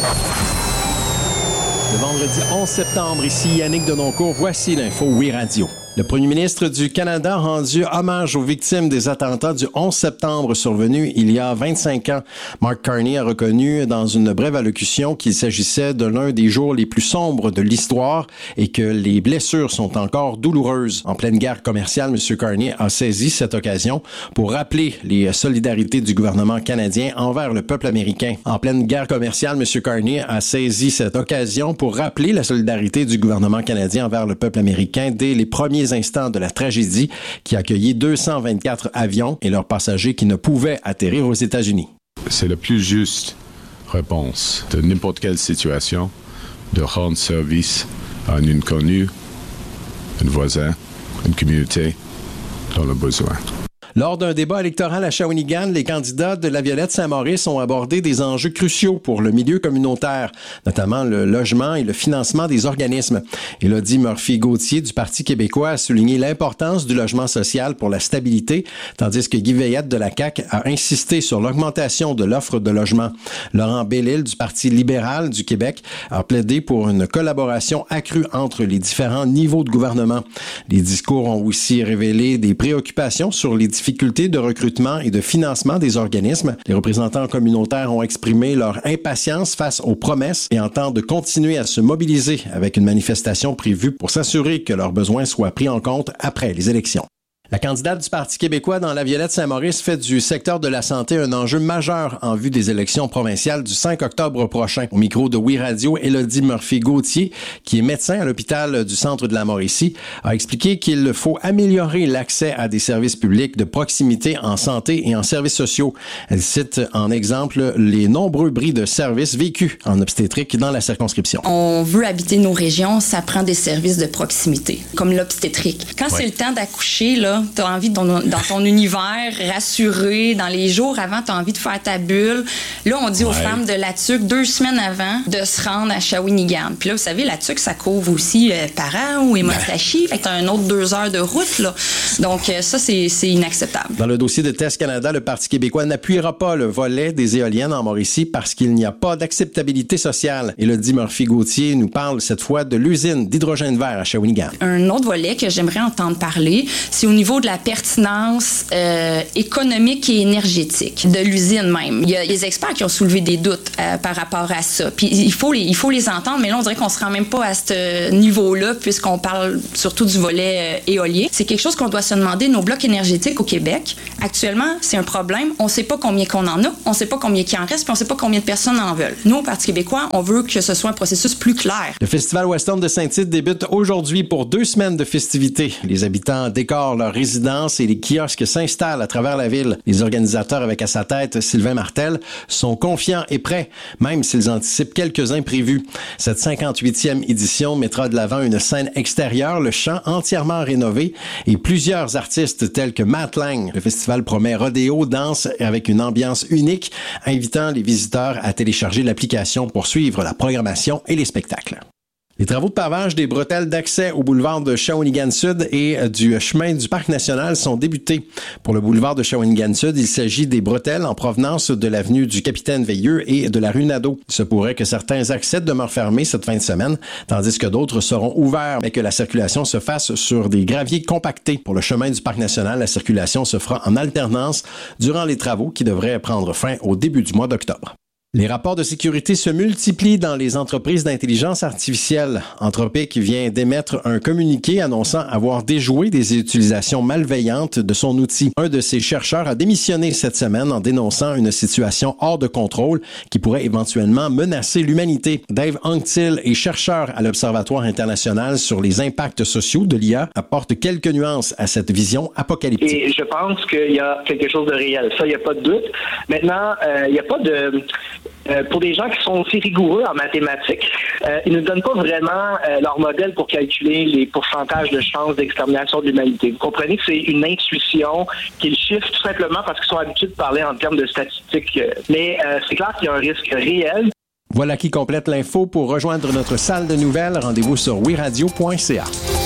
Le vendredi 11 septembre, ici Yannick Denoncourt, voici l'info Oui Radio. Le premier ministre du Canada a rendu hommage aux victimes des attentats du 11 septembre survenus il y a 25 ans. Mark Carney a reconnu dans une brève allocution qu'il s'agissait de l'un des jours les plus sombres de l'histoire et que les blessures sont encore douloureuses. En pleine guerre commerciale, M. Carney a saisi cette occasion pour rappeler les solidarités du gouvernement canadien envers le peuple américain. En pleine guerre commerciale, M. Carney a saisi cette occasion pour rappeler la solidarité du gouvernement canadien envers le peuple américain dès les premiers instants de la tragédie qui a accueilli 224 avions et leurs passagers qui ne pouvaient atterrir aux États-Unis. C'est la plus juste réponse de n'importe quelle situation de rendre service à un inconnu, un voisin, une communauté dans le besoin. Lors d'un débat électoral à Shawinigan, les candidats de la Violette Saint-Maurice ont abordé des enjeux cruciaux pour le milieu communautaire, notamment le logement et le financement des organismes. Élodie Murphy-Gauthier du Parti québécois a souligné l'importance du logement social pour la stabilité, tandis que Guy Veillette de la CAQ a insisté sur l'augmentation de l'offre de logement. Laurent Bellil du Parti libéral du Québec a plaidé pour une collaboration accrue entre les différents niveaux de gouvernement. Les discours ont aussi révélé des préoccupations sur les difficultés de recrutement et de financement des organismes. Les représentants communautaires ont exprimé leur impatience face aux promesses et entendent continuer à se mobiliser avec une manifestation prévue pour s'assurer que leurs besoins soient pris en compte après les élections. La candidate du Parti québécois dans la Violette Saint-Maurice fait du secteur de la santé un enjeu majeur en vue des élections provinciales du 5 octobre prochain. Au micro de Oui Radio, Élodie Murphy-Gauthier, qui est médecin à l'hôpital du centre de la Mauricie, a expliqué qu'il faut améliorer l'accès à des services publics de proximité en santé et en services sociaux. Elle cite en exemple les nombreux bris de services vécus en obstétrique dans la circonscription. On veut habiter nos régions, ça prend des services de proximité, comme l'obstétrique. Quand c'est le temps d'accoucher, là, t'as envie dans ton univers rassuré, dans les jours avant, t'as envie de faire ta bulle. Là, on dit aux femmes de la TUC 2 semaines avant de se rendre à Shawinigan. Puis là, vous savez, la TUC, ça couvre aussi Parent ou Émotachi. Fait que t'as un autre 2 heures de route, là. Donc, ça, c'est inacceptable. Dans le dossier de Test Canada, le Parti québécois n'appuiera pas le volet des éoliennes en Mauricie parce qu'il n'y a pas d'acceptabilité sociale. Élodie Murphy-Gauthier nous parle cette fois de l'usine d'hydrogène vert à Shawinigan. Un autre volet que j'aimerais entendre parler, c'est au niveau de la pertinence économique et énergétique de l'usine même. Il y a des experts qui ont soulevé des doutes par rapport à ça. Puis il faut les entendre, mais là, on dirait qu'on se rend même pas à ce niveau-là puisqu'on parle surtout du volet éolien. C'est quelque chose qu'on doit se demander. Nos blocs énergétiques au Québec, actuellement, c'est un problème. On sait pas combien qu'on en a, on sait pas combien qu'il en reste, puis on sait pas combien de personnes en veulent. Nous, au Parti québécois, on veut que ce soit un processus plus clair. Le Festival Western de Saint-Tite débute aujourd'hui pour 2 semaines de festivités. Les habitants décorent leur résidence et les kiosques s'installent à travers la ville. Les organisateurs, avec à sa tête Sylvain Martel, sont confiants et prêts, même s'ils anticipent quelques imprévus. Cette 58e édition mettra de l'avant une scène extérieure, le champ entièrement rénové et plusieurs artistes tels que Matt Lang. Le festival promet rodéo, danse avec une ambiance unique, invitant les visiteurs à télécharger l'application pour suivre la programmation et les spectacles. Les travaux de pavage des bretelles d'accès au boulevard de Shawinigan-Sud et du chemin du Parc national sont débutés. Pour le boulevard de Shawinigan-Sud, il s'agit des bretelles en provenance de l'avenue du Capitaine-Veilleux et de la rue Nadeau. Il se pourrait que certains accès demeurent fermés cette fin de semaine, tandis que d'autres seront ouverts, mais que la circulation se fasse sur des graviers compactés. Pour le chemin du Parc national, la circulation se fera en alternance durant les travaux qui devraient prendre fin au début du mois d'octobre. Les rapports de sécurité se multiplient dans les entreprises d'intelligence artificielle. Anthropic vient d'émettre un communiqué annonçant avoir déjoué des utilisations malveillantes de son outil. Un de ses chercheurs a démissionné cette semaine en dénonçant une situation hors de contrôle qui pourrait éventuellement menacer l'humanité. Dave Anctil est chercheur à l'Observatoire international sur les impacts sociaux de l'IA, apporte quelques nuances à cette vision apocalyptique. Et je pense qu'il y a quelque chose de réel. Ça, il n'y a pas de doute. Maintenant, il n'y a pas de... pour des gens qui sont aussi rigoureux en mathématiques, ils ne donnent pas vraiment leur modèle pour calculer les pourcentages de chances d'extermination de l'humanité. Vous comprenez que c'est une intuition qu'ils chiffrent tout simplement parce qu'ils sont habitués de parler en termes de statistiques. Mais c'est clair qu'il y a un risque réel. Voilà qui complète l'info. Pour rejoindre notre salle de nouvelles, rendez-vous sur wiradio.ca.